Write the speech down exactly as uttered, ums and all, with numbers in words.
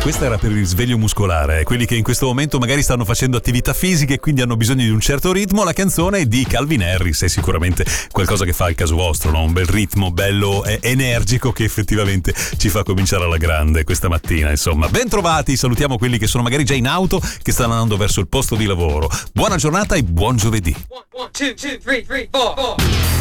Questa era per il risveglio muscolare, quelli che in questo momento magari stanno facendo attività fisiche e quindi hanno bisogno di un certo ritmo. La canzone è di Calvin Harris, è sicuramente qualcosa che fa al caso vostro, no? Un bel ritmo bello eh, energico che effettivamente ci fa cominciare alla grande questa mattina. Insomma, ben trovati, salutiamo quelli che sono magari già in auto, che stanno andando verso il posto di lavoro. Buona giornata e buon giovedì. One, one, two, two, three, three, four, four.